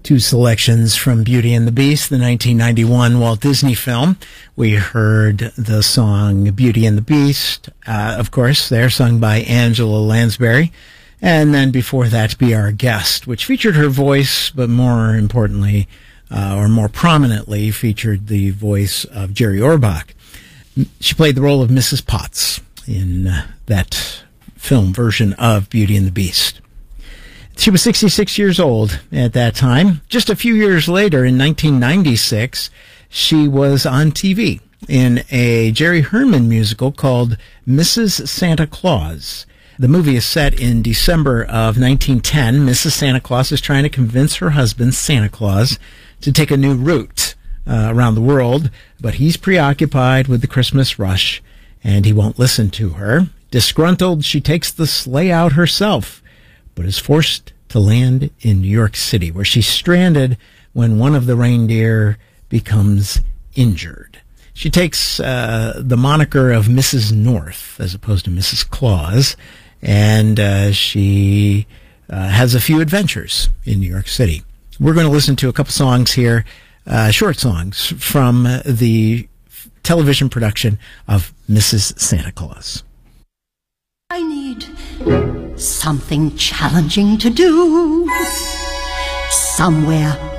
Two selections from Beauty and the Beast, the 1991 Walt Disney film. We heard the song Beauty and the Beast, of course, there sung by Angela Lansbury. And then before that, Be Our Guest, which featured her voice, but more importantly, or more prominently, featured the voice of Jerry Orbach. She played the role of Mrs. Potts in that film version of Beauty and the Beast. She was 66 years old at that time. Just a few years later, in 1996, she was on TV in a Jerry Herman musical called Mrs. Santa Claus. The movie is set in December of 1910. Mrs. Santa Claus is trying to convince her husband, Santa Claus, to take a new route around the world, but he's preoccupied with the Christmas rush, and he won't listen to her. Disgruntled, she takes the sleigh out herself, but is forced to land in New York City, where she's stranded when one of the reindeer becomes injured. She takes the moniker of Mrs. North as opposed to Mrs. Claus, and she has a few adventures in New York City. We're going to listen to a couple songs here, short songs from the television production of Mrs. Santa Claus. I need something challenging to do, somewhere